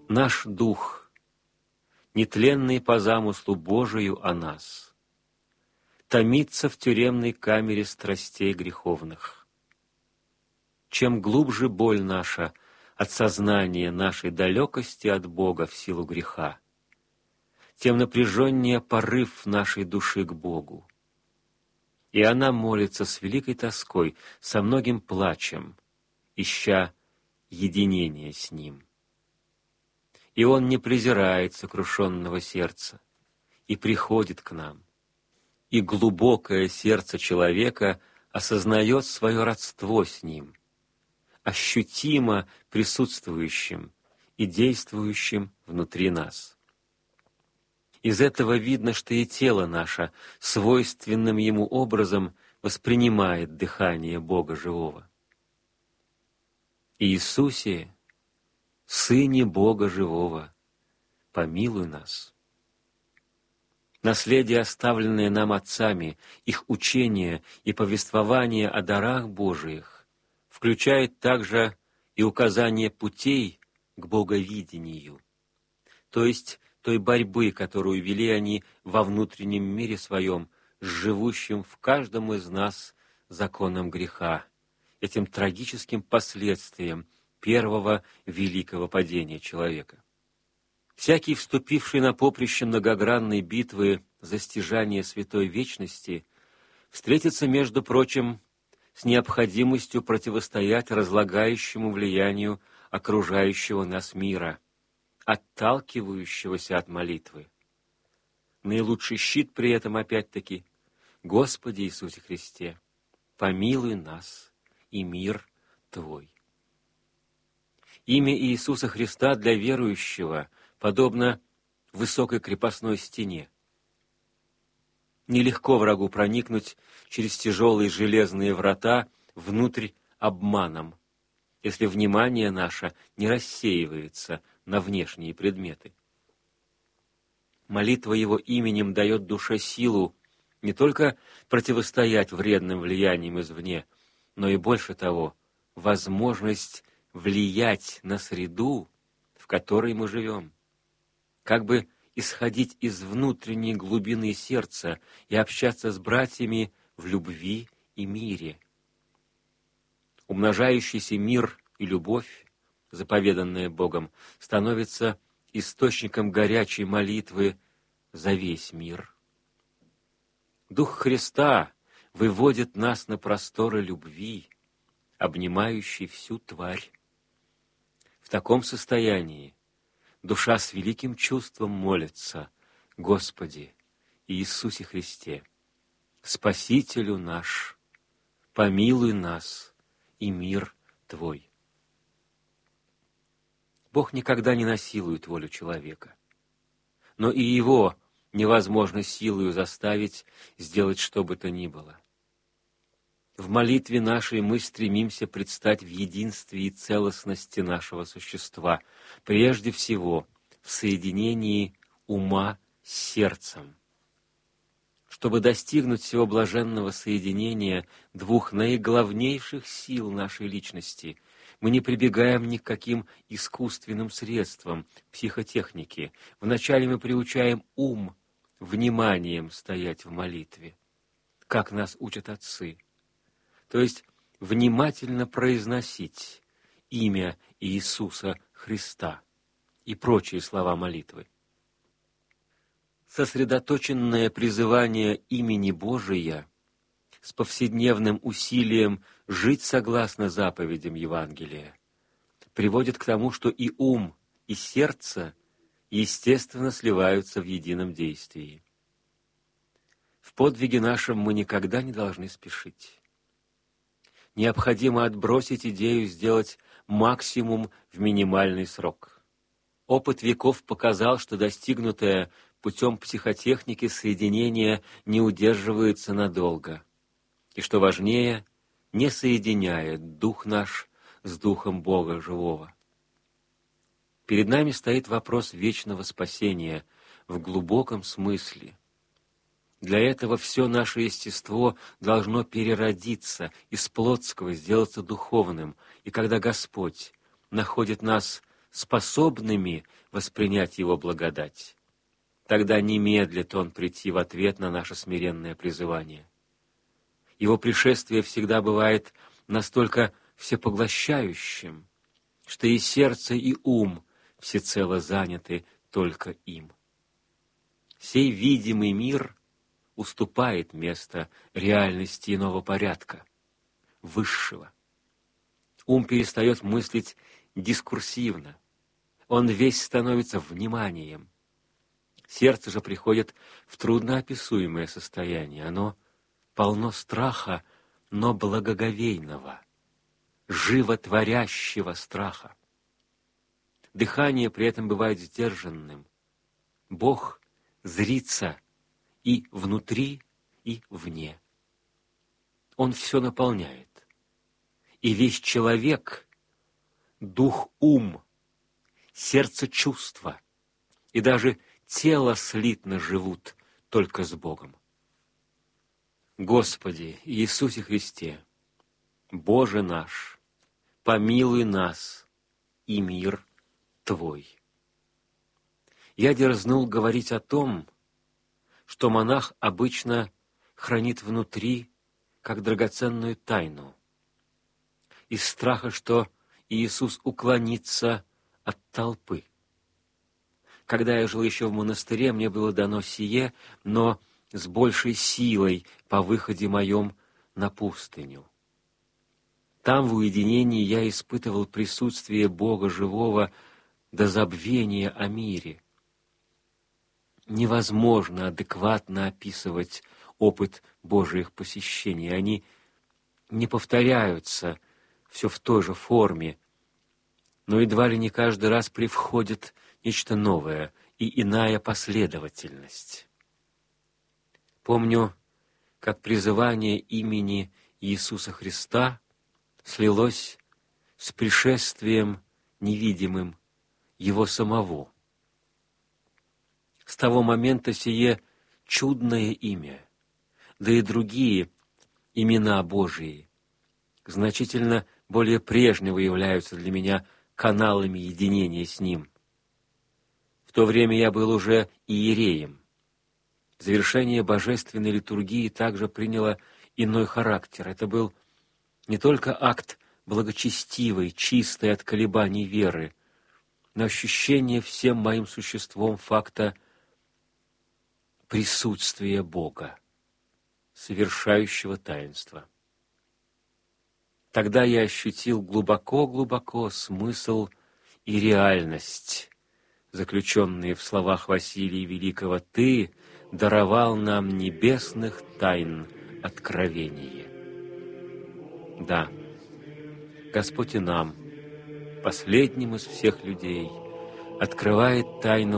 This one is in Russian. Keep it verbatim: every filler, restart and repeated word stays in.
Наш дух, нетленный по замыслу Божию о нас, томится в тюремной камере страстей греховных. Чем глубже боль наша от сознания нашей далекости от Бога в силу греха, тем напряженнее порыв нашей души к Богу. И она молится с великой тоской, со многим плачем, ища единения с Ним. И Он не презирает сокрушенного сердца и приходит к нам. И глубокое сердце человека осознает свое родство с Ним, ощутимо присутствующим и действующим внутри нас. Из этого видно, что и тело наше свойственным Ему образом воспринимает дыхание Бога живого. Иисусе, Сыне Бога живого, помилуй нас. Наследие, оставленное нам отцами, их учение и повествование о дарах Божиих, включает также и указание путей к боговидению, то есть той борьбы, которую вели они во внутреннем мире своем, с живущим в каждом из нас законом греха, этим трагическим последствием первого великого падения человека. Всякий, вступивший на поприще многогранной битвы за стяжание святой вечности, встретится, между прочим, с необходимостью противостоять разлагающему влиянию окружающего нас мира, отталкивающегося от молитвы. Наилучший щит при этом, опять-таки, Господи Иисусе Христе, помилуй нас и мир Твой. Имя Иисуса Христа для верующего подобно высокой крепостной стене. Нелегко врагу проникнуть через тяжелые железные врата внутрь обманом, если внимание наше не рассеивается на внешние предметы. Молитва Его именем дает душе силу не только противостоять вредным влияниям извне, но и больше того, возможность влиять на среду, в которой мы живем, как бы исходить из внутренней глубины сердца и общаться с братьями в любви и мире. Умножающийся мир и любовь, заповеданная Богом, становится источником горячей молитвы за весь мир. Дух Христа выводит нас на просторы любви, обнимающей всю тварь. В таком состоянии душа с великим чувством молится: Господи Иисусе Христе, Спасителю наш, помилуй нас и мир Твой. Бог никогда не насилует волю человека, но и его невозможно силою заставить сделать что бы то ни было. В молитве нашей мы стремимся предстать в единстве и целостности нашего существа, прежде всего в соединении ума с сердцем. Чтобы достигнуть всего блаженного соединения двух наиглавнейших сил нашей личности, мы не прибегаем ни к каким искусственным средствам психотехники. Вначале мы приучаем ум вниманием стоять в молитве, как нас учат отцы, то есть внимательно произносить имя Иисуса Христа и прочие слова молитвы. Сосредоточенное призывание имени Божия с повседневным усилием жить согласно заповедям Евангелия приводит к тому, что и ум, и сердце естественно сливаются в едином действии. В подвиге нашем мы никогда не должны спешить. Необходимо отбросить идею сделать максимум в минимальный срок. Опыт веков показал, что достигнутое путем психотехники соединение не удерживается надолго, и, что важнее, не соединяет дух наш с духом Бога живого. Перед нами стоит вопрос вечного спасения в глубоком смысле. Для этого все наше естество должно переродиться, из плотского сделаться духовным, и когда Господь находит нас способными воспринять Его благодать, тогда не медлит Он прийти в ответ на наше смиренное призывание. Его пришествие всегда бывает настолько всепоглощающим, что и сердце, и ум всецело заняты только им. Сей видимый мир уступает место реальности иного порядка, высшего. Ум перестает мыслить дискурсивно, он весь становится вниманием. Сердце же приходит в трудноописуемое состояние, оно полно страха, но благоговейного, животворящего страха. Дыхание при этом бывает сдержанным. Бог зрится и внутри, и вне. Он все наполняет. И весь человек, дух-ум, сердце-чувство и даже тело слитно живут только с Богом. Господи Иисусе Христе, Боже наш, помилуй нас и мир Твой. Я дерзнул говорить о том, что монах обычно хранит внутри как драгоценную тайну, из страха, что Иисус уклонится от толпы. Когда я жил еще в монастыре, мне было дано сие, но с большей силой по выходе моем на пустыню. Там, в уединении, я испытывал присутствие Бога живого до забвения о мире. Невозможно адекватно описывать опыт Божьих посещений. Они не повторяются все в той же форме, но едва ли не каждый раз привходит нечто новое и иная последовательность. Помню, как призывание имени Иисуса Христа слилось с пришествием невидимым Его самого. С того момента сие чудное имя, да и другие имена Божии, значительно более прежнего являются для меня каналами единения с Ним. В то время я был уже иереем. Завершение божественной литургии также приняло иной характер. Это был не только акт благочестивой, чистой от колебаний веры, но ощущение всем моим существом факта присутствия Бога, совершающего таинство. Тогда я ощутил глубоко-глубоко смысл и реальность, заключенные в словах Василия Великого: «Ты даровал нам небесных тайн откровение». Да, Господь и нам, последним из всех людей, открывает тайну